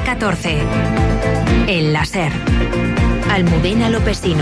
14. El láser. Almudena Lopesino.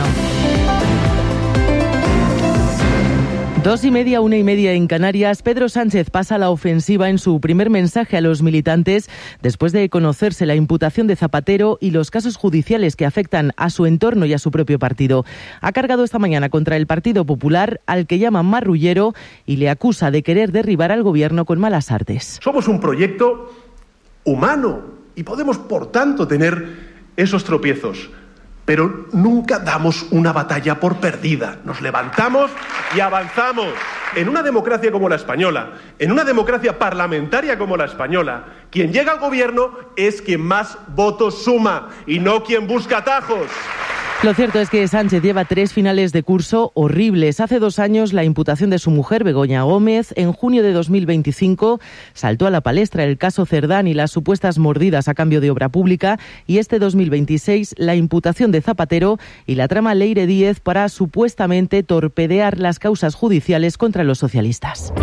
2:30, 1:30 en Canarias. Pedro Sánchez pasa a la ofensiva en su primer mensaje a los militantes después de conocerse la imputación de Zapatero y los casos judiciales que afectan a su entorno y a su propio partido. Ha cargado esta mañana contra el Partido Popular, al que llama marrullero, y le acusa de querer derribar al gobierno con malas artes. Somos un proyecto humano y podemos, por tanto, tener esos tropiezos. Pero nunca damos una batalla por perdida. Nos levantamos y avanzamos. En una democracia como la española, en una democracia parlamentaria como la española, quien llega al gobierno es quien más votos suma y no quien busca atajos. Lo cierto es que Sánchez lleva 3 finales de curso horribles. Hace 2 años la imputación de su mujer, Begoña Gómez. En junio de 2025 saltó a la palestra el caso Cerdán y las supuestas mordidas a cambio de obra pública. Y este 2026 la imputación de Zapatero y la trama Leire Díez para supuestamente torpedear las causas judiciales contra los socialistas.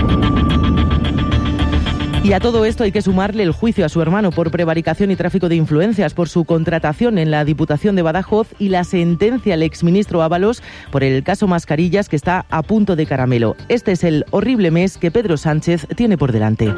Y a todo esto hay que sumarle el juicio a su hermano por prevaricación y tráfico de influencias, por su contratación en la Diputación de Badajoz, y la sentencia al exministro Ábalos por el caso Mascarillas, que está a punto de caramelo. Este es el horrible mes que Pedro Sánchez tiene por delante.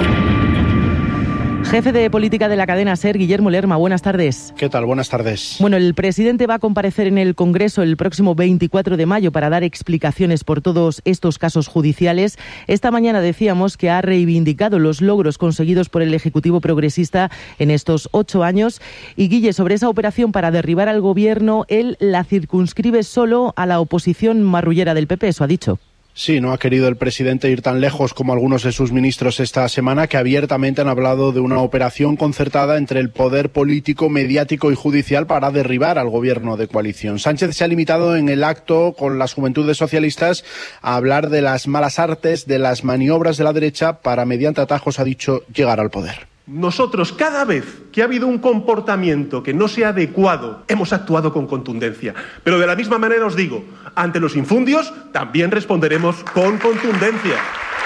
Jefe de política de la cadena SER, Guillermo Lerma, buenas tardes. ¿Qué tal? Buenas tardes. Bueno, el presidente va a comparecer en el Congreso el próximo 24 de mayo para dar explicaciones por todos estos casos judiciales. Esta mañana decíamos que ha reivindicado los logros conseguidos por el Ejecutivo progresista en estos 8 años. Y Guille, sobre esa operación para derribar al gobierno, él la circunscribe solo a la oposición marrullera del PP, eso ha dicho. Sí, no ha querido el presidente ir tan lejos como algunos de sus ministros esta semana, que abiertamente han hablado de una operación concertada entre el poder político, mediático y judicial para derribar al gobierno de coalición. Sánchez se ha limitado en el acto con las Juventudes Socialistas a hablar de las malas artes, de las maniobras de la derecha para, mediante atajos, ha dicho, llegar al poder. Nosotros, cada vez que ha habido un comportamiento que no sea adecuado, hemos actuado con contundencia. Pero de la misma manera os digo, ante los infundios también responderemos con contundencia.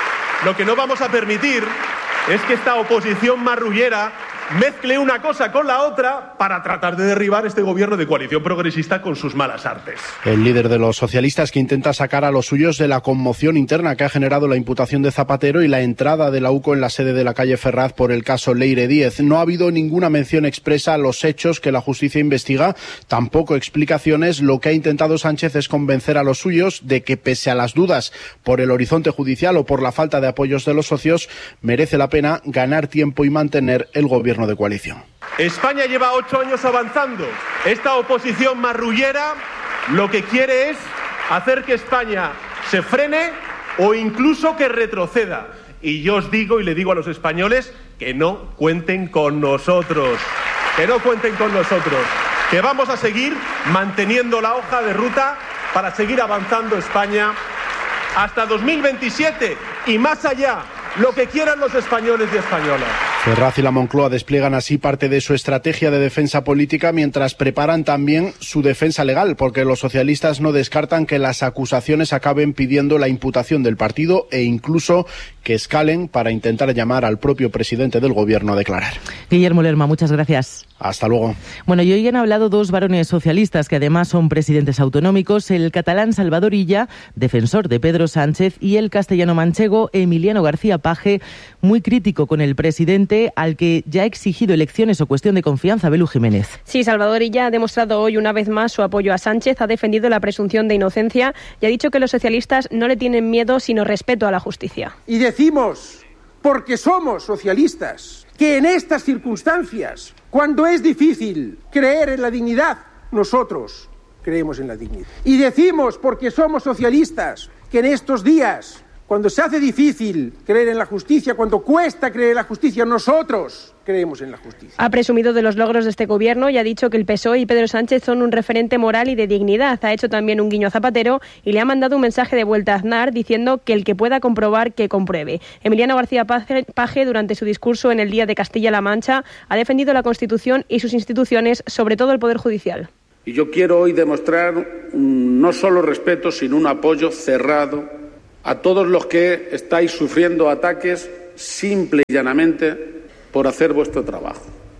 Lo que no vamos a permitir es que esta oposición marrullera mezcle una cosa con la otra para tratar de derribar este gobierno de coalición progresista con sus malas artes. El líder de los socialistas, que intenta sacar a los suyos de la conmoción interna que ha generado la imputación de Zapatero y la entrada de la UCO en la sede de la calle Ferraz por el caso Leire Díez. No ha habido ninguna mención expresa a los hechos que la justicia investiga, tampoco explicaciones. Lo que ha intentado Sánchez es convencer a los suyos de que, pese a las dudas por el horizonte judicial o por la falta de apoyos de los socios, merece la pena ganar tiempo y mantener el gobierno de coalición. España lleva 8 años avanzando. Esta oposición marrullera lo que quiere es hacer que España se frene o incluso que retroceda. Y yo os digo y le digo a los españoles que no cuenten con nosotros. Que no cuenten con nosotros. Que vamos a seguir manteniendo la hoja de ruta para seguir avanzando España hasta 2027 y más allá. Lo que quieran los españoles y españolas. Ferraz y la Moncloa despliegan así parte de su estrategia de defensa política mientras preparan también su defensa legal, porque los socialistas no descartan que las acusaciones acaben pidiendo la imputación del partido e incluso que escalen para intentar llamar al propio presidente del gobierno a declarar. Guillermo Lerma, muchas gracias. Hasta luego. Bueno, y hoy han hablado 2 varones socialistas que además son presidentes autonómicos, el catalán Salvador Illa, defensor de Pedro Sánchez, y el castellano-manchego Emiliano García Paje, muy crítico con el presidente, al que ya ha exigido elecciones o cuestión de confianza. Belu Jiménez. Sí, Salvador Illa ha demostrado hoy una vez más su apoyo a Sánchez, ha defendido la presunción de inocencia y ha dicho que los socialistas no le tienen miedo sino respeto a la justicia. Y decimos, porque somos socialistas, que en estas circunstancias, cuando es difícil creer en la dignidad, nosotros creemos en la dignidad. Y decimos, porque somos socialistas, que en estos días, cuando se hace difícil creer en la justicia, cuando cuesta creer en la justicia, nosotros creemos en la justicia. Ha presumido de los logros de este gobierno y ha dicho que el PSOE y Pedro Sánchez son un referente moral y de dignidad. Ha hecho también un guiño a Zapatero y le ha mandado un mensaje de vuelta a Aznar diciendo que el que pueda comprobar, que compruebe. Emiliano García Paje, durante su discurso en el Día de Castilla-La Mancha, ha defendido la Constitución y sus instituciones, sobre todo el Poder Judicial. Y yo quiero hoy demostrar no solo respeto, sino un apoyo cerrado a todos los que estáis sufriendo ataques simple y llanamente por hacer vuestro trabajo.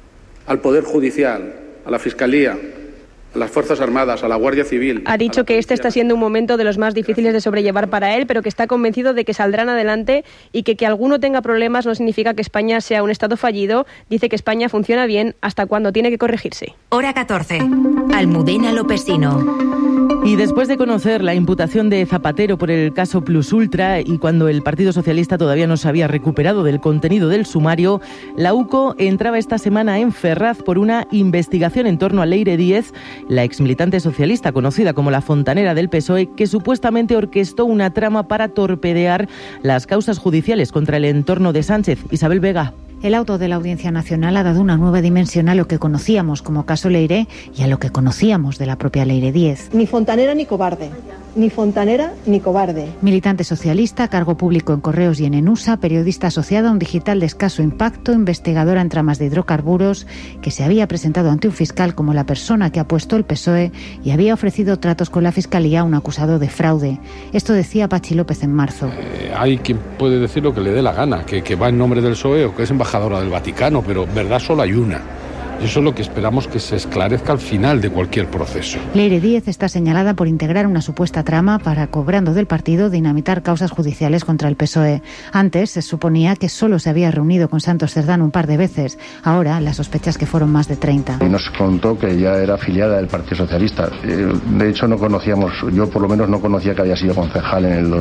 al Poder Judicial, a la Fiscalía, a las Fuerzas Armadas, a la Guardia Civil. Ha dicho que este está siendo un momento de los más difíciles de sobrellevar para él, pero que está convencido de que saldrán adelante y que alguno tenga problemas no significa que España sea un Estado fallido. Dice que España funciona bien hasta cuando tiene que corregirse. Hora 14. Almudena Lopesino. Y después de conocer la imputación de Zapatero por el caso Plus Ultra y cuando el Partido Socialista todavía no se había recuperado del contenido del sumario, la UCO entraba esta semana en Ferraz por una investigación en torno a Leire Díez, la exmilitante socialista conocida como la fontanera del PSOE, que supuestamente orquestó una trama para torpedear las causas judiciales contra el entorno de Sánchez. Isabel Vega. El auto de la Audiencia Nacional ha dado una nueva dimensión a lo que conocíamos como caso Leire y a lo que conocíamos de la propia Leire Díez. Ni fontanera ni cobarde. Ni fontanera ni cobarde. Militante socialista, cargo público en Correos y en Enusa, periodista asociada a un digital de escaso impacto, investigadora en tramas de hidrocarburos, que se había presentado ante un fiscal como la persona que ha puesto el PSOE y había ofrecido tratos con la Fiscalía a un acusado de fraude. Esto decía Pachi López en marzo. Hay quien puede decir lo que le dé la gana, que va en nombre del PSOE o que es embajadora del Vaticano, pero verdad solo hay una. Y eso es lo que esperamos que se esclarezca al final de cualquier proceso. Leire Díez está señalada por integrar una supuesta trama para, cobrando del partido, dinamitar causas judiciales contra el PSOE. Antes se suponía que solo se había reunido con Santos Cerdán un par de veces. Ahora las sospechas que fueron más de 30. Y nos contó que ya era afiliada del Partido Socialista. De hecho no conocíamos, yo por lo menos no conocía que había sido concejal en el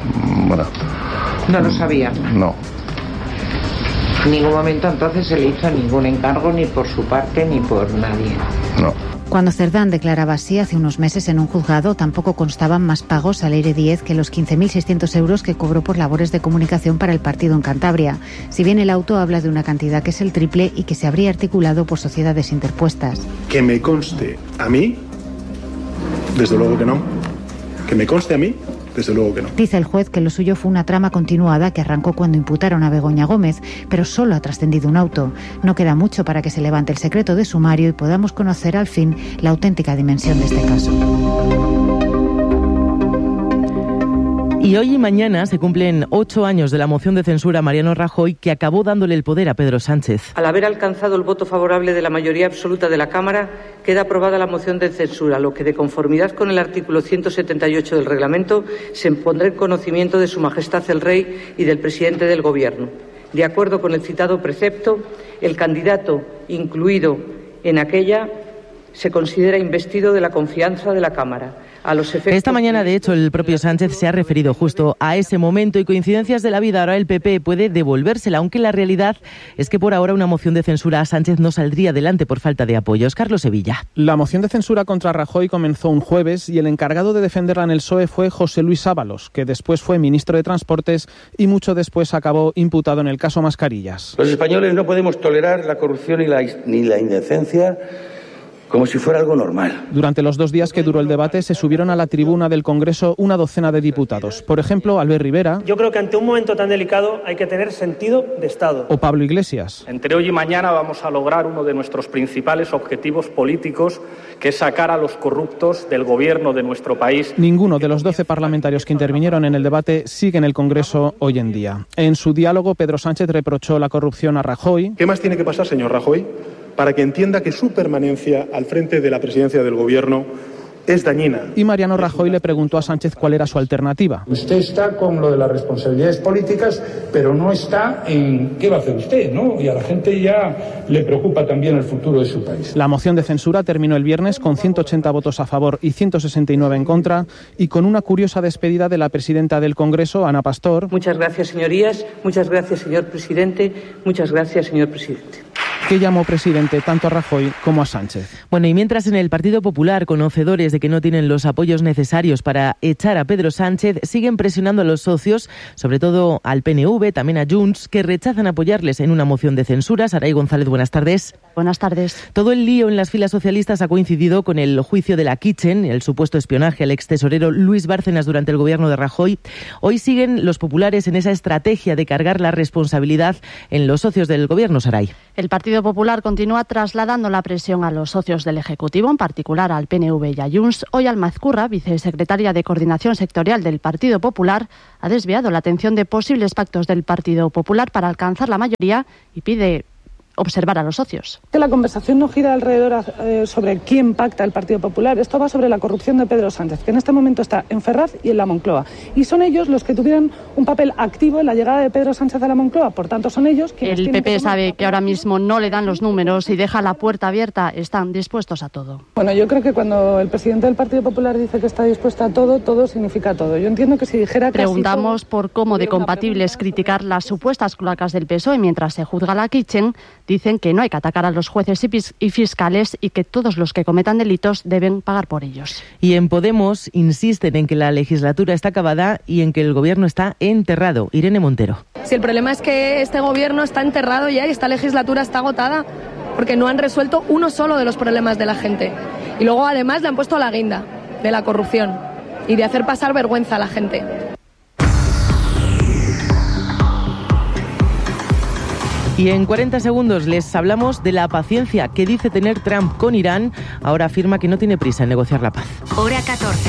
No lo sabía. No. En ningún momento entonces se le hizo ningún encargo ni por su parte ni por nadie. No. Cuando Cerdán declaraba así hace unos meses en un juzgado, tampoco constaban más pagos a Leire Díez que los 15.600 euros que cobró por labores de comunicación para el partido en Cantabria. Si bien el auto habla de una cantidad que es el triple y que se habría articulado por sociedades interpuestas. Que me conste a mí, desde luego que no. Que me conste a mí, desde luego que no. Dice el juez que lo suyo fue una trama continuada que arrancó cuando imputaron a Begoña Gómez, pero solo ha trascendido un auto. No queda mucho para que se levante el secreto de sumario y podamos conocer al fin la auténtica dimensión de este caso. Y hoy y mañana se cumplen 8 años de la moción de censura a Mariano Rajoy, que acabó dándole el poder a Pedro Sánchez. Al haber alcanzado el voto favorable de la mayoría absoluta de la Cámara, queda aprobada la moción de censura, lo que, de conformidad con el artículo 178 del reglamento, se pondrá en conocimiento de Su Majestad el Rey y del presidente del Gobierno. De acuerdo con el citado precepto, el candidato incluido en aquella se considera investido de la confianza de la Cámara. Esta mañana, de hecho, el propio Sánchez se ha referido justo a ese momento y coincidencias de la vida. Ahora el PP puede devolvérsela, aunque la realidad es que por ahora una moción de censura a Sánchez no saldría adelante por falta de apoyos. Carlos Sevilla. La moción de censura contra Rajoy comenzó un jueves y el encargado de defenderla en el PSOE fue José Luis Ábalos, que después fue ministro de Transportes y mucho después acabó imputado en el caso Mascarillas. Los españoles no podemos tolerar la corrupción ni la indecencia como si fuera algo normal. Durante los 2 días que duró el debate se subieron a la tribuna del Congreso una docena de diputados. Por ejemplo, Albert Rivera. Yo creo que ante un momento tan delicado hay que tener sentido de Estado. O Pablo Iglesias. Entre hoy y mañana vamos a lograr uno de nuestros principales objetivos políticos, que es sacar a los corruptos del gobierno de nuestro país. Ninguno de los 12 parlamentarios que intervinieron en el debate sigue en el Congreso hoy en día. En su diálogo, Pedro Sánchez reprochó la corrupción a Rajoy. ¿Qué más tiene que pasar, señor Rajoy, para que entienda que su permanencia al frente de la presidencia del Gobierno es dañina? Y Mariano Rajoy le preguntó a Sánchez cuál era su alternativa. Usted está con lo de las responsabilidades políticas, pero no está en qué va a hacer usted, ¿no? Y a la gente ya le preocupa también el futuro de su país. La moción de censura terminó el viernes con 180 votos a favor y 169 en contra y con una curiosa despedida de la presidenta del Congreso, Ana Pastor. Muchas gracias, señorías. Muchas gracias, señor presidente. Muchas gracias, señor presidente. Que llamó presidente tanto a Rajoy como a Sánchez. Bueno, y mientras en el Partido Popular, conocedores de que no tienen los apoyos necesarios para echar a Pedro Sánchez, siguen presionando a los socios, sobre todo al PNV, también a Junts, que rechazan apoyarles en una moción de censura. Saray González, buenas tardes. Buenas tardes. Todo el lío en las filas socialistas ha coincidido con el juicio de la Kitchen, el supuesto espionaje al extesorero Luis Bárcenas durante el gobierno de Rajoy. Hoy siguen los populares en esa estrategia de cargar la responsabilidad en los socios del gobierno, Saray. El Partido Popular continúa trasladando la presión a los socios del Ejecutivo, en particular al PNV y a Junts. Hoy Alma Ezcurra, vicesecretaria de Coordinación Sectorial del Partido Popular, ha desviado la atención de posibles pactos del Partido Popular para alcanzar la mayoría y pide observar a los socios. Que la conversación no gira alrededor sobre quién pacta el Partido Popular. Esto va sobre la corrupción de Pedro Sánchez, que en este momento está en Ferraz y en la Moncloa. Y son ellos los que tuvieron un papel activo en la llegada de Pedro Sánchez a la Moncloa. Por tanto, son ellos quienes... El PP sabe que ahora mismo no le dan los números y deja la puerta abierta. Están dispuestos a todo. Bueno, yo creo que cuando el presidente del Partido Popular dice que está dispuesto a todo, todo significa todo. Yo entiendo que si dijera casi Preguntamos todo, por cómo de compatible es criticar las supuestas cloacas del PSOE mientras se juzga la Kitchen. Dicen que no hay que atacar a los jueces y fiscales y que todos los que cometan delitos deben pagar por ellos. Y en Podemos insisten en que la legislatura está acabada y en que el gobierno está enterrado. Irene Montero. Si el problema es que este gobierno está enterrado ya y esta legislatura está agotada, porque no han resuelto uno solo de los problemas de la gente. Y luego además le han puesto la guinda de la corrupción y de hacer pasar vergüenza a la gente. Y en 40 segundos les hablamos de la paciencia que dice tener Trump con Irán. Ahora afirma que no tiene prisa en negociar la paz. Hora 14.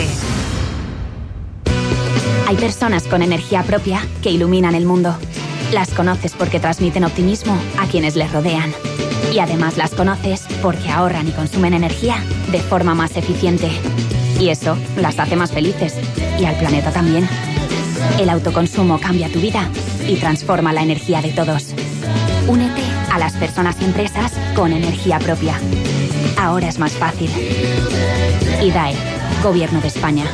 Hay personas con energía propia que iluminan el mundo. Las conoces porque transmiten optimismo a quienes les rodean. Y además las conoces porque ahorran y consumen energía de forma más eficiente. Y eso las hace más felices. Y al planeta también. El autoconsumo cambia tu vida y transforma la energía de todos. Únete a las personas y empresas con energía propia. Ahora es más fácil. IDAE, Gobierno de España.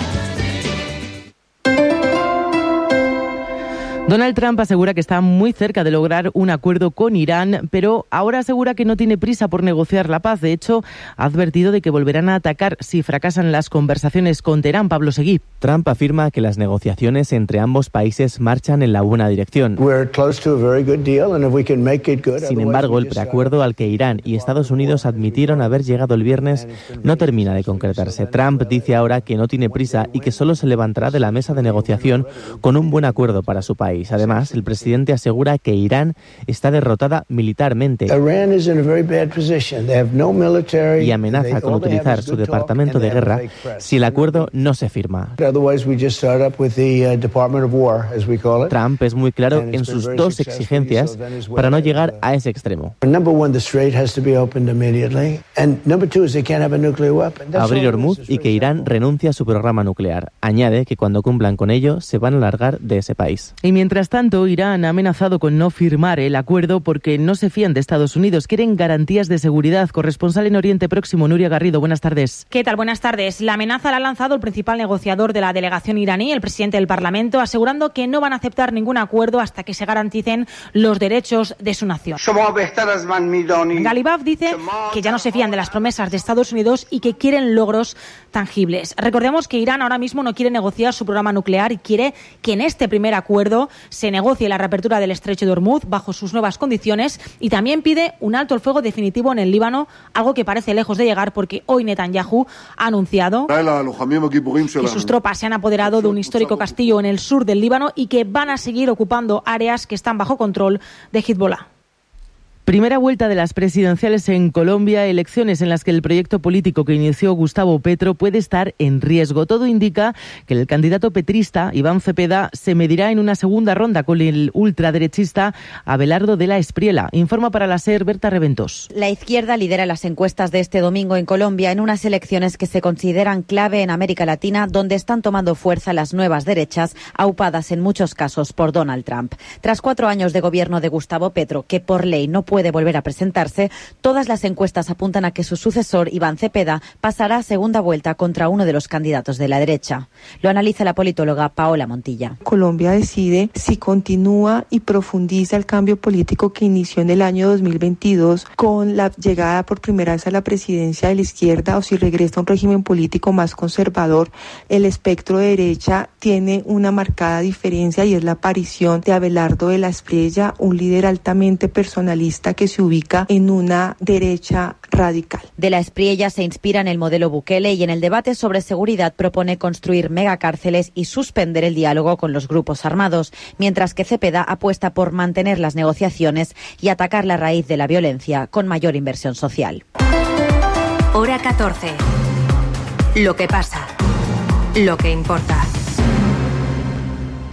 Donald Trump asegura que está muy cerca de lograr un acuerdo con Irán, pero ahora asegura que no tiene prisa por negociar la paz. De hecho, ha advertido de que volverán a atacar si fracasan las conversaciones con Teherán. Pablo Seguí. Trump afirma que las negociaciones entre ambos países marchan en la buena dirección. Sin embargo, el preacuerdo al que Irán y Estados Unidos admitieron haber llegado el viernes no termina de concretarse. Trump dice ahora que no tiene prisa y que solo se levantará de la mesa de negociación con un buen acuerdo para su país. Además, el presidente asegura que Irán está derrotada militarmente y amenaza con utilizar su departamento de guerra si el acuerdo no se firma. Trump es muy claro en sus dos exigencias para no llegar a ese extremo. Abrir Hormuz y que Irán renuncie a su programa nuclear. Añade que cuando cumplan con ello se van a largar de ese país. Y mientras tanto, Irán ha amenazado con no firmar el acuerdo porque no se fían de Estados Unidos. Quieren garantías de seguridad. Corresponsal en Oriente Próximo, Nuria Garrido. Buenas tardes. ¿Qué tal? Buenas tardes. La amenaza la ha lanzado el principal negociador de la delegación iraní, el presidente del Parlamento, asegurando que no van a aceptar ningún acuerdo hasta que se garanticen los derechos de su nación. Ghalibaf dice que ya no se fían de las promesas de Estados Unidos y que quieren logros tangibles. Recordemos que Irán ahora mismo no quiere negociar su programa nuclear y quiere que en este primer acuerdo se negocie la reapertura del estrecho de Hormuz bajo sus nuevas condiciones y también pide un alto el fuego definitivo en el Líbano, algo que parece lejos de llegar porque hoy Netanyahu ha anunciado que sus tropas se han apoderado de un histórico castillo en el sur del Líbano y que van a seguir ocupando áreas que están bajo control de Hezbollah. Primera vuelta de las presidenciales en Colombia, elecciones en las que el proyecto político que inició Gustavo Petro puede estar en riesgo. Todo indica que el candidato petrista, Iván Cepeda, se medirá en una segunda ronda con el ultraderechista Abelardo de la Espriella. Informa para la SER Berta Reventos. La izquierda lidera las encuestas de este domingo en Colombia en unas elecciones que se consideran clave en América Latina, donde están tomando fuerza las nuevas derechas, aupadas en muchos casos por Donald Trump. Tras 4 años de gobierno de Gustavo Petro, que por ley no puede volver a presentarse, todas las encuestas apuntan a que su sucesor, Iván Cepeda, pasará a segunda vuelta contra uno de los candidatos de la derecha. Lo analiza la politóloga Paola Montilla. Colombia decide si continúa y profundiza el cambio político que inició en el año 2022 con la llegada por primera vez a la presidencia de la izquierda o si regresa a un régimen político más conservador. El espectro de derecha tiene una marcada diferencia y es la aparición de Abelardo de la Espriella, un líder altamente personalista que se ubica en una derecha radical. De la Espriella se inspira en el modelo Bukele y en el debate sobre seguridad propone construir megacárceles y suspender el diálogo con los grupos armados, mientras que Cepeda apuesta por mantener las negociaciones y atacar la raíz de la violencia con mayor inversión social. Hora 14. Lo que pasa. Lo que importa.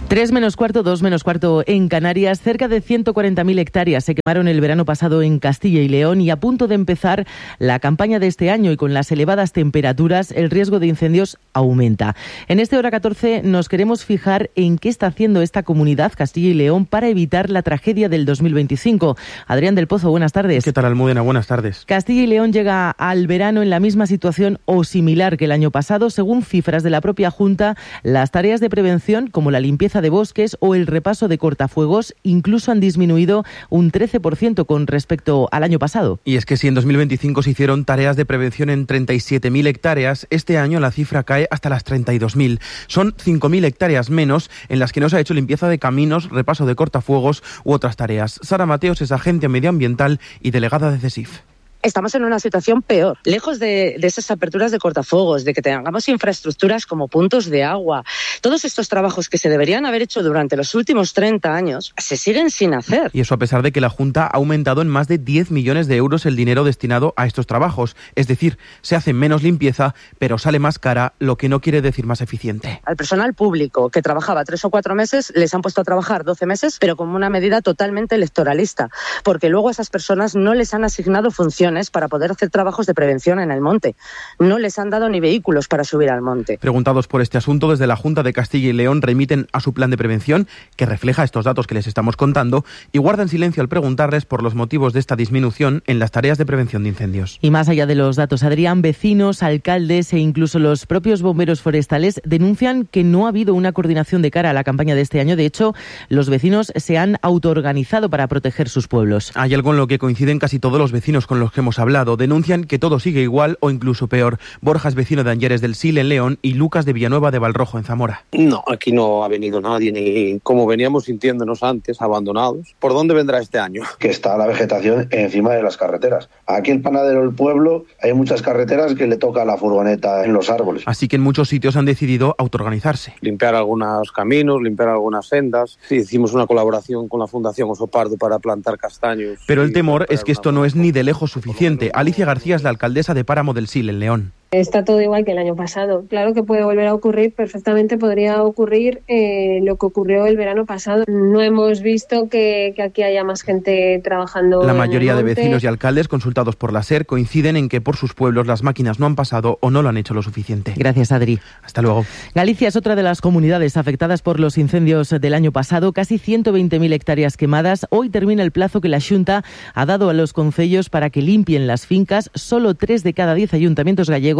3 menos cuarto, 2 menos cuarto en Canarias. Cerca de 140.000 hectáreas se quemaron el verano pasado en Castilla y León, y a punto de empezar la campaña de este año, y con las elevadas temperaturas el riesgo de incendios aumenta. En este Hora 14 nos queremos fijar en qué está haciendo esta comunidad, Castilla y León, para evitar la tragedia del 2025. Adrián del Pozo, buenas tardes. ¿Qué tal, Almudena? Buenas tardes. Castilla y León llega al verano en la misma situación o similar que el año pasado. Según cifras de la propia Junta, las tareas de prevención, como la limpieza de bosques o el repaso de cortafuegos, incluso han disminuido un 13% con respecto al año pasado. Y es que si en 2025 se hicieron tareas de prevención en 37.000 hectáreas, este año la cifra cae hasta las 32.000. Son 5.000 hectáreas menos en las que no se ha hecho limpieza de caminos, repaso de cortafuegos u otras tareas. Sara Mateos es agente medioambiental y delegada de CESIF. Estamos en una situación peor, lejos de esas aperturas de cortafuegos, de que tengamos infraestructuras como puntos de agua. Todos estos trabajos que se deberían haber hecho durante los últimos 30 años se siguen sin hacer. Y eso a pesar de que la Junta ha aumentado en más de 10 millones de euros el dinero destinado a estos trabajos. Es decir, se hace menos limpieza, pero sale más cara, lo que no quiere decir más eficiente. Al personal público que trabajaba 3 o 4 meses, les han puesto a trabajar 12 meses, pero como una medida totalmente electoralista, porque luego a esas personas no les han asignado funciones para poder hacer trabajos de prevención en el monte. No les han dado ni vehículos para subir al monte. Preguntados por este asunto, desde la Junta de Castilla y León remiten a su plan de prevención, que refleja estos datos que les estamos contando, y guardan silencio al preguntarles por los motivos de esta disminución en las tareas de prevención de incendios. Y más allá de los datos, Adrián, vecinos, alcaldes e incluso los propios bomberos forestales denuncian que no ha habido una coordinación de cara a la campaña de este año. De hecho, los vecinos se han autoorganizado para proteger sus pueblos. Hay algo en lo que coinciden casi todos los vecinos con los que hemos hablado. Denuncian que todo sigue igual o incluso peor. Borja es vecino de Angeres del Sil, en León, y Lucas de Villanueva de Valrojo, en Zamora. No, aquí no ha venido nadie, ni como veníamos sintiéndonos antes, abandonados. ¿Por dónde vendrá este año? Que está la vegetación encima de las carreteras. Aquí el panadero del pueblo, hay muchas carreteras que le toca la furgoneta en los árboles. Así que en muchos sitios han decidido autoorganizarse. Limpiar algunos caminos, limpiar algunas sendas. Sí, hicimos una colaboración con la Fundación Oso Pardo para plantar castaños. Pero el temor es que esto no es ni de lejos suficiente. Alicia García es la alcaldesa de Páramo del Sil, en León. Está todo igual que el año pasado. Claro que puede volver a ocurrir, perfectamente podría ocurrir lo que ocurrió el verano pasado. No hemos visto que aquí haya más gente trabajando. La mayoría de vecinos y alcaldes consultados por la SER coinciden en que por sus pueblos las máquinas no han pasado o no lo han hecho lo suficiente. Gracias, Adri. Hasta luego. Galicia es otra de las comunidades afectadas por los incendios del año pasado. Casi 120.000 hectáreas quemadas. Hoy termina el plazo que la Xunta ha dado a los concellos para que limpien las fincas. Solo 3 de cada 10 ayuntamientos gallegos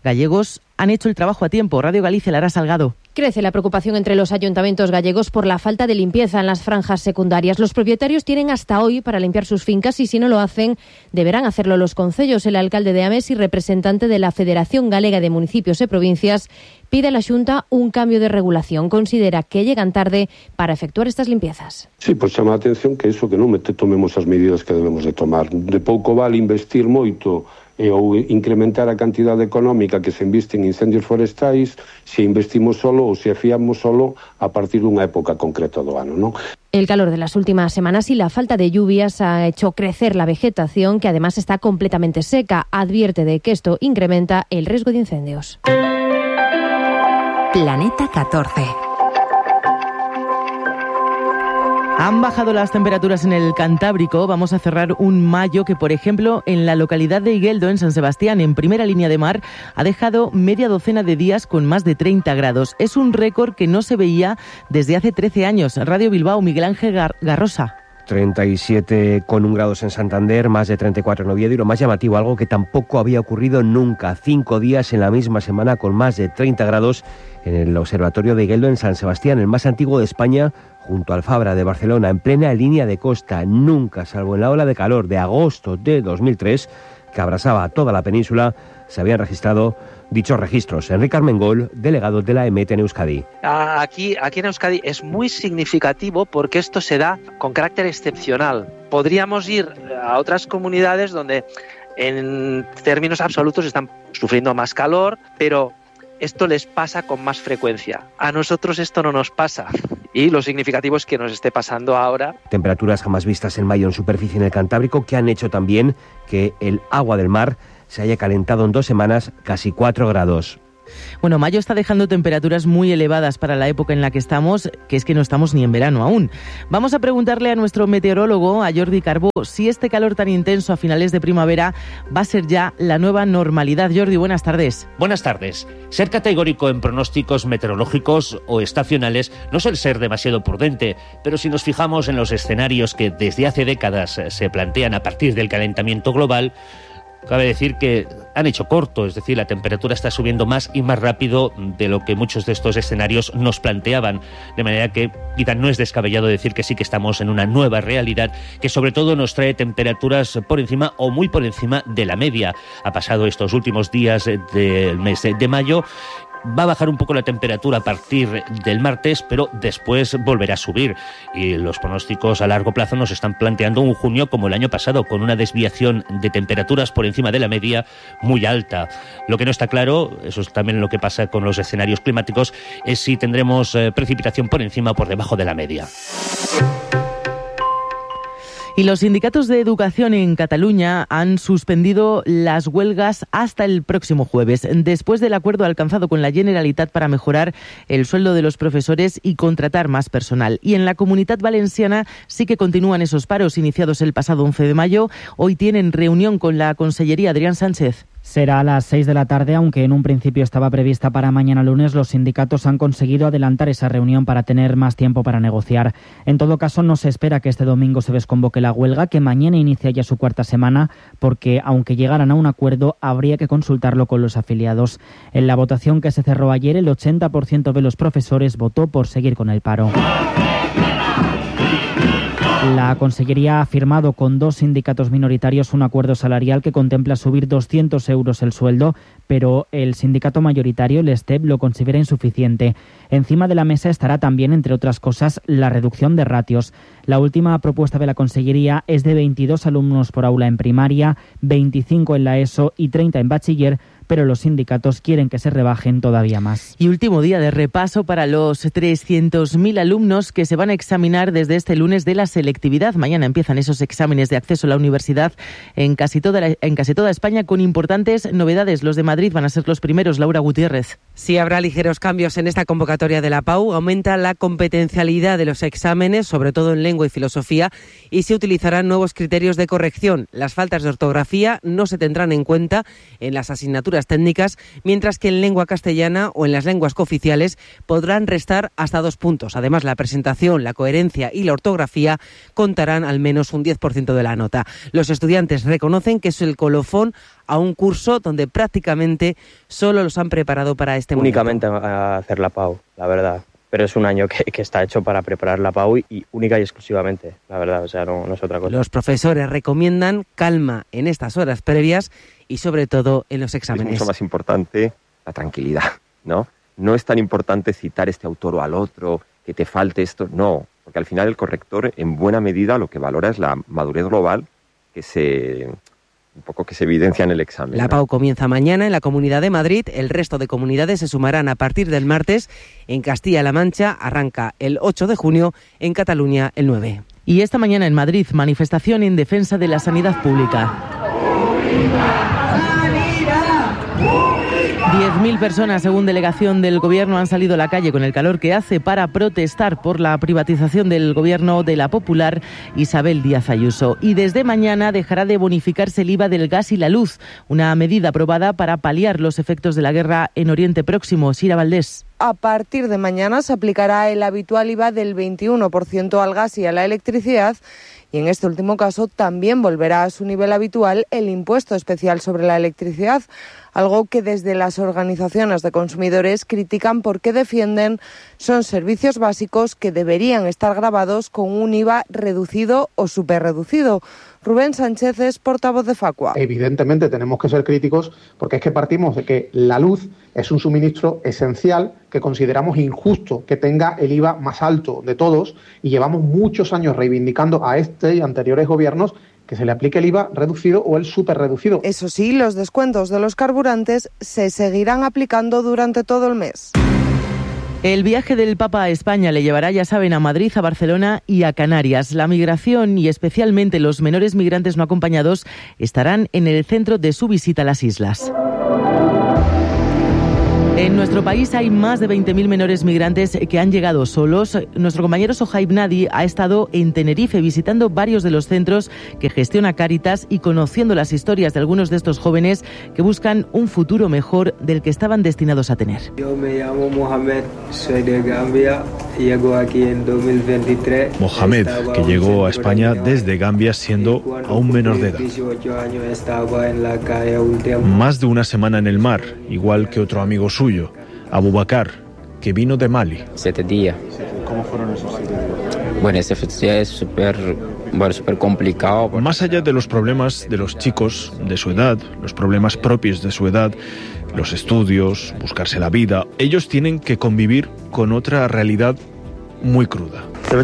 han hecho el trabajo a tiempo. Radio Galicia, Lara Salgado. Crece la preocupación entre los ayuntamientos gallegos por la falta de limpieza en las franjas secundarias. Los propietarios tienen hasta hoy para limpiar sus fincas y si no lo hacen, deberán hacerlo los concellos. El alcalde de Ames y representante de la Federación Galega de Municipios y Provincias pide a la Xunta un cambio de regulación. Considera que llegan tarde para efectuar estas limpiezas. Sí, pues chama a atención que non tomemos as medidas que debemos de tomar. De pouco vale investir moito ou incrementar a cantidade económica que se inviste en incendios forestais se investimos solo ou se fiamos solo a partir dunha época concreta do ano, non? El calor de las últimas semanas y la falta de lluvias ha hecho crecer la vegetación, que además está completamente seca. Advierte de que esto incrementa el riesgo de incendios. Planeta 14. Han bajado las temperaturas en el Cantábrico. Vamos a cerrar un mayo que, por ejemplo, en la localidad de Igueldo, en San Sebastián, en primera línea de mar, ha dejado media docena de días con más de 30 grados. Es un récord que no se veía desde hace 13 años. Radio Bilbao, Miguel Ángel Garrosa. 37,1 grados en Santander, más de 34 en Oviedo, y lo más llamativo, algo que tampoco había ocurrido nunca, 5 días en la misma semana con más de 30 grados en el Observatorio de Igueldo en San Sebastián, el más antiguo de España, junto al Fabra de Barcelona, en plena línea de costa. Nunca, salvo en la ola de calor de agosto de 2003, que abrasaba a toda la península, se habían registrado dichos registros. Enrique Armengol, delegado de la EMET en Euskadi. Aquí en Euskadi es muy significativo porque esto se da con carácter excepcional. Podríamos ir a otras comunidades donde en términos absolutos están sufriendo más calor, pero esto les pasa con más frecuencia. A nosotros esto no nos pasa. Y lo significativo es que nos esté pasando ahora. Temperaturas jamás vistas en mayo en superficie en el Cantábrico, que han hecho también que el agua del mar se haya calentado en 2 semanas casi 4 grados. Bueno, mayo está dejando temperaturas muy elevadas para la época en la que estamos, que es que no estamos ni en verano aún. Vamos a preguntarle a nuestro meteorólogo, a Jordi Carbó, si este calor tan intenso a finales de primavera va a ser ya la nueva normalidad. Jordi, buenas tardes. Buenas tardes. Ser categórico en pronósticos meteorológicos o estacionales no suele ser demasiado prudente, pero si nos fijamos en los escenarios que desde hace décadas se plantean a partir del calentamiento global, cabe decir que han hecho corto, es decir, la temperatura está subiendo más y más rápido de lo que muchos de estos escenarios nos planteaban, de manera que quizá no es descabellado decir que sí que estamos en una nueva realidad que sobre todo nos trae temperaturas por encima o muy por encima de la media. Ha pasado estos últimos días del mes de mayo. Va a bajar un poco la temperatura a partir del martes, pero después volverá a subir. Y los pronósticos a largo plazo nos están planteando un junio como el año pasado, con una desviación de temperaturas por encima de la media muy alta. Lo que no está claro, eso es también lo que pasa con los escenarios climáticos, es si tendremos precipitación por encima o por debajo de la media. Y los sindicatos de educación en Cataluña han suspendido las huelgas hasta el próximo jueves, después del acuerdo alcanzado con la Generalitat para mejorar el sueldo de los profesores y contratar más personal. Y en la Comunitat Valenciana sí que continúan esos paros iniciados el pasado 11 de mayo. Hoy tienen reunión con la Consellería. Adrián Sánchez. Será a las 6 de la tarde, aunque en un principio estaba prevista para mañana lunes. Los sindicatos han conseguido adelantar esa reunión para tener más tiempo para negociar. En todo caso, no se espera que este domingo se desconvoque la huelga, que mañana inicia ya su cuarta semana, porque aunque llegaran a un acuerdo, habría que consultarlo con los afiliados. En la votación que se cerró ayer, el 80% de los profesores votó por seguir con el paro. La Consellería ha firmado con 2 sindicatos minoritarios un acuerdo salarial que contempla subir 200 euros el sueldo, pero el sindicato mayoritario, el STEP, lo considera insuficiente. Encima de la mesa estará también, entre otras cosas, la reducción de ratios. La última propuesta de la Consellería es de 22 alumnos por aula en primaria, 25 en la ESO y 30 en bachiller, pero los sindicatos quieren que se rebajen todavía más. Y último día de repaso para los 300.000 alumnos que se van a examinar desde este lunes de la selectividad. Mañana empiezan esos exámenes de acceso a la universidad en casi toda España, con importantes novedades. Los de Madrid van a ser los primeros. Laura Gutiérrez. Sí, habrá ligeros cambios en esta convocatoria de la PAU. Aumenta la competencialidad de los exámenes, sobre todo en lengua y filosofía, y se utilizarán nuevos criterios de corrección. Las faltas de ortografía no se tendrán en cuenta en las asignaturas técnicas, mientras que en lengua castellana o en las lenguas cooficiales podrán restar hasta 2 puntos. Además, la presentación, la coherencia y la ortografía contarán al menos un 10% de la nota. Los estudiantes reconocen que es el colofón a un curso donde prácticamente solo los han preparado para este momento. Únicamente a hacer la PAU, la verdad. Pero es un año que está hecho para preparar la PAU y única y exclusivamente, la verdad, o sea, no es otra cosa. Los profesores recomiendan calma en estas horas previas y sobre todo en los exámenes. Es mucho más importante la tranquilidad, ¿no? No es tan importante citar este autor o al otro, que te falte esto, no. Porque al final el corrector, en buena medida, lo que valora es la madurez global que se evidencia en el examen. La PAU comienza mañana en la Comunidad de Madrid. El resto de comunidades se sumarán a partir del martes. En Castilla-La Mancha arranca el 8 de junio, en Cataluña el 9. Y esta mañana en Madrid, manifestación en defensa de la sanidad pública. 10.000 personas, según delegación del Gobierno, han salido a la calle con el calor que hace para protestar por la privatización del Gobierno de la popular Isabel Díaz Ayuso. Y desde mañana dejará de bonificarse el IVA del gas y la luz, una medida aprobada para paliar los efectos de la guerra en Oriente Próximo. Sira Valdés. A partir de mañana se aplicará el habitual IVA del 21% al gas y a la electricidad, y en este último caso también volverá a su nivel habitual el impuesto especial sobre la electricidad, algo que desde las organizaciones de consumidores critican porque defienden son servicios básicos que deberían estar gravados con un IVA reducido o superreducido. Rubén Sánchez es portavoz de Facua. Evidentemente tenemos que ser críticos porque es que partimos de que la luz es un suministro esencial que consideramos injusto que tenga el IVA más alto de todos, y llevamos muchos años reivindicando a este y anteriores gobiernos que se le aplique el IVA reducido o el superreducido. Eso sí, los descuentos de los carburantes se seguirán aplicando durante todo el mes. El viaje del Papa a España le llevará, ya saben, a Madrid, a Barcelona y a Canarias. La migración y especialmente los menores migrantes no acompañados estarán en el centro de su visita a las islas. En nuestro país hay más de 20.000 menores migrantes que han llegado solos. Nuestro compañero Sohaib Nadi ha estado en Tenerife visitando varios de los centros que gestiona Cáritas y conociendo las historias de algunos de estos jóvenes que buscan un futuro mejor del que estaban destinados a tener. Yo me llamo Mohamed, soy de Gambia, llego aquí en 2023. Mohamed, que llegó a España desde Gambia siendo aún menor de edad. 18 años estaba en la calle última. Más de una semana en el mar, igual que otro amigo suyo, Abubakar, que vino de Mali. 7 días. ¿Cómo fueron esos 7 días? Bueno, ese día es súper complicado. Más allá de los problemas de los chicos de su edad, los problemas propios de su edad, los estudios, buscarse la vida, ellos tienen que convivir con otra realidad muy cruda.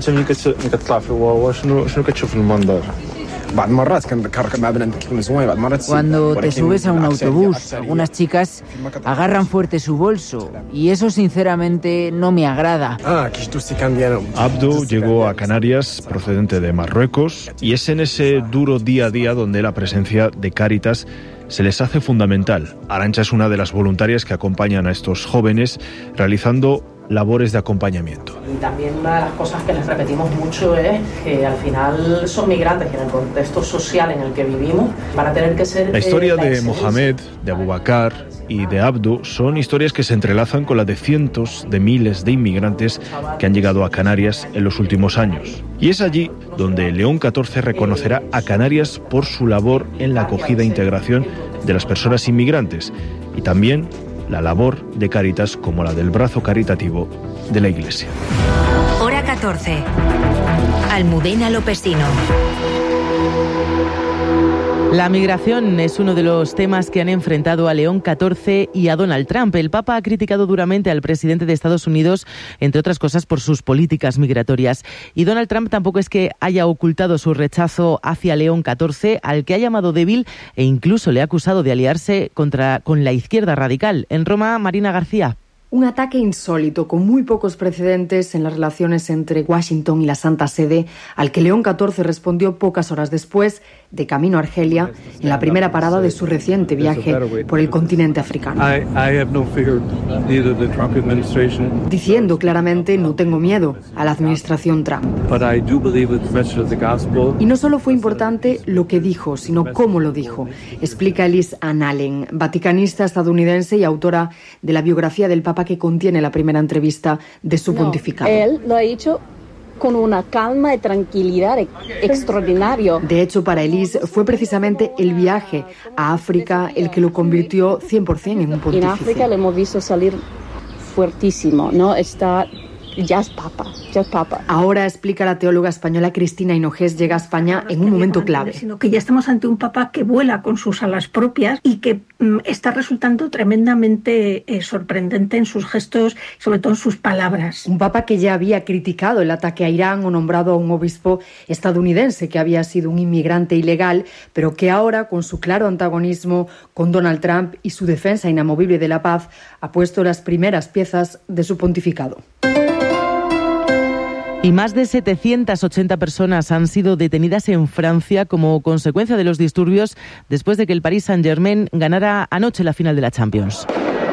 Cuando te subes a un autobús, algunas chicas agarran fuerte su bolso y eso sinceramente no me agrada. Abdu llegó a Canarias procedente de Marruecos y es en ese duro día a día donde la presencia de Cáritas se les hace fundamental. Arantxa es una de las voluntarias que acompañan a estos jóvenes realizando labores de acompañamiento. Y también una de las cosas que les repetimos mucho es que al final son migrantes y en el contexto social en el que vivimos van a tener que ser... La historia de Mohamed, de Abubakar y de Abdu son historias que se entrelazan con la de cientos de miles de inmigrantes que han llegado a Canarias en los últimos años. Y es allí donde León 14 reconocerá a Canarias por su labor en la acogida e integración de las personas inmigrantes y también la labor de Cáritas como la del brazo caritativo de la Iglesia. Hora 14. Almudena Lopesino. La migración es uno de los temas que han enfrentado a León XIV y a Donald Trump. El Papa ha criticado duramente al presidente de Estados Unidos, entre otras cosas, por sus políticas migratorias. Y Donald Trump tampoco es que haya ocultado su rechazo hacia León XIV, al que ha llamado débil e incluso le ha acusado de aliarse con la izquierda radical. En Roma, Marina García. Un ataque insólito, con muy pocos precedentes en las relaciones entre Washington y la Santa Sede, al que León XIV respondió pocas horas después, de camino a Argelia, en la primera parada de su reciente viaje por el continente africano. Diciendo claramente, no tengo miedo a la administración Trump. Y no solo fue importante lo que dijo, sino cómo lo dijo, explica Elise Ann Allen, vaticanista estadounidense y autora de la biografía del Papa que contiene la primera entrevista de su pontificado. Él lo ha dicho con una calma y tranquilidad extraordinario. De hecho, para Elise fue precisamente el viaje a África el que lo convirtió 100% en un pontífice. En África le hemos visto salir fuertísimo, ¿no? Ya es papa. Ahora, explica la teóloga española Cristina Hinojés, llega a España en un momento clave. Sino que ya estamos ante un papa que vuela con sus alas propias y que está resultando tremendamente sorprendente en sus gestos, sobre todo en sus palabras. Un papa que ya había criticado el ataque a Irán o nombrado a un obispo estadounidense que había sido un inmigrante ilegal, pero que ahora, con su claro antagonismo con Donald Trump y su defensa inamovible de la paz, ha puesto las primeras piezas de su pontificado. Y más de 780 personas han sido detenidas en Francia como consecuencia de los disturbios después de que el Paris Saint-Germain ganara anoche la final de la Champions.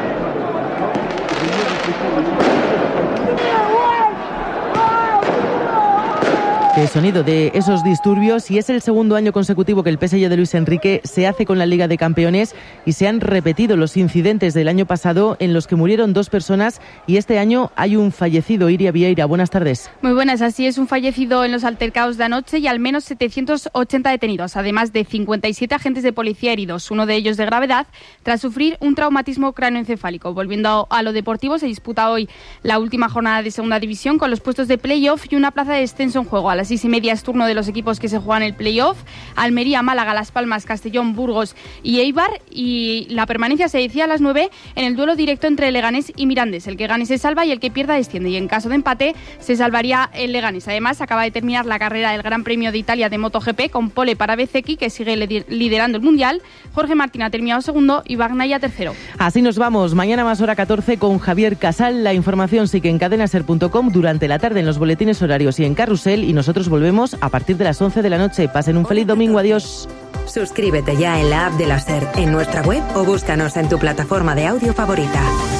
El sonido de esos disturbios, y es el segundo año consecutivo que el PSG de Luis Enrique se hace con la Liga de Campeones y se han repetido los incidentes del año pasado en los que murieron 2 personas y este año hay un fallecido. Iria Vieira, buenas tardes. Muy buenas, así es, un fallecido en los altercados de anoche y al menos 780 detenidos, además de 57 agentes de policía heridos, uno de ellos de gravedad, tras sufrir un traumatismo cráneoencefálico. Volviendo a lo deportivo, se disputa hoy la última jornada de Segunda División con los puestos de play-off y una plaza de descenso en juego. A las 6:30 es turno de los equipos que se juegan el play-off: Almería, Málaga, Las Palmas, Castellón, Burgos y Eibar, y la permanencia se decía a las 9 en el duelo directo entre Leganés y Mirandés. El que gane se salva y el que pierda desciende, y en caso de empate se salvaría el Leganés. Además, acaba de terminar la carrera del Gran Premio de Italia de MotoGP con pole para Bezzecchi, que sigue liderando el Mundial. Jorge Martín ha terminado segundo y Bagnaia tercero. Así nos vamos. Mañana más hora 14 con Javier Casal. La información sigue en cadenaser.com durante la tarde en los boletines horarios y en Carrusel, y nosotros volvemos a partir de las 11 de la noche. Pasen un feliz domingo. Adiós. Suscríbete ya en la app de la SER, en nuestra web o búscanos en tu plataforma de audio favorita.